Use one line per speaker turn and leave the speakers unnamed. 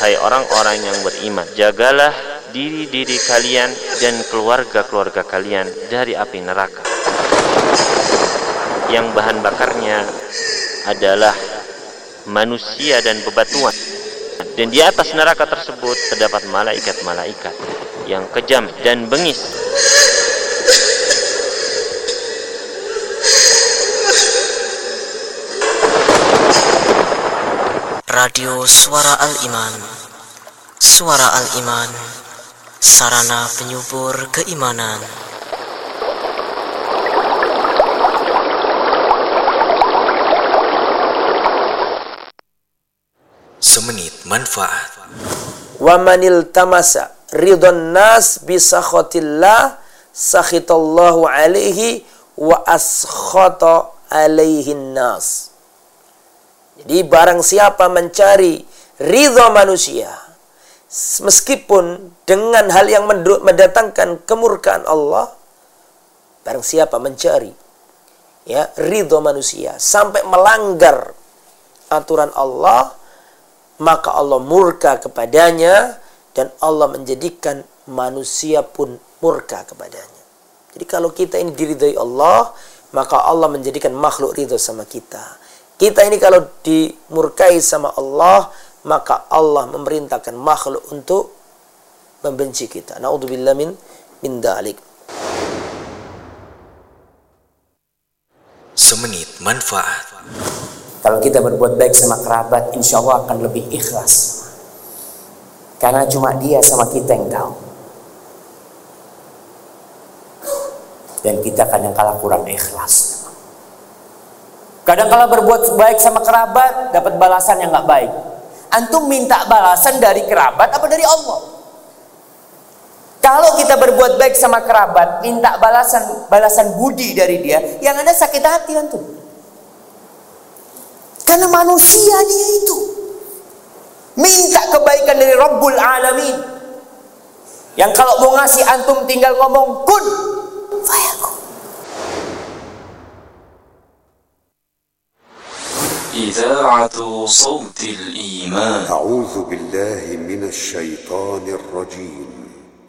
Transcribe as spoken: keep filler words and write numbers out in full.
wahai orang-orang yang beriman, jagalah diri-diri kalian dan keluarga-keluarga kalian dari api neraka yang bahan bakarnya adalah manusia dan bebatuan, dan di atas neraka tersebut terdapat malaikat-malaikat yang kejam dan bengis.
Radio Suara Al-Iman, Suara Al-Iman, sarana penyubur keimanan.
Semenit manfaat.
Wa manil tamasa ridwan nas bi sakhatillah sakhitallahu alaihi wa askhata alaihi nas. Jadi barang siapa mencari ridha manusia, meskipun dengan hal yang mendatangkan kemurkaan Allah, barang siapa mencari ya ridha manusia sampai melanggar aturan Allah, maka Allah murka kepadanya dan Allah menjadikan manusia pun murka kepadanya. Jadi kalau kita ini diridhai Allah, maka Allah menjadikan makhluk ridha sama kita. Kita ini kalau dimurkai sama Allah, maka Allah memerintahkan makhluk untuk membenci kita. Na'udzubillah min min dzalik.
Semenit manfaat.
Kalau kita berbuat baik sama kerabat, insya Allah akan lebih ikhlas. Karena cuma dia sama kita yang tahu. Dan kita kadang-kala kurang ikhlas. Kadang-kala berbuat baik sama kerabat, dapat balasan yang gak baik. Antum minta balasan dari kerabat apa dari Allah? Kalau kita berbuat baik sama kerabat, minta balasan balasan budi dari dia, yang ada sakit hati antum. Karena manusia dia itu minta kebaikan dari Rabbul Alamin, yang kalau mau ngasih antum tinggal ngomong kun fayakun.
إذاعة صوت الإيمان.
أعوذ بالله من الشيطان الرجيم.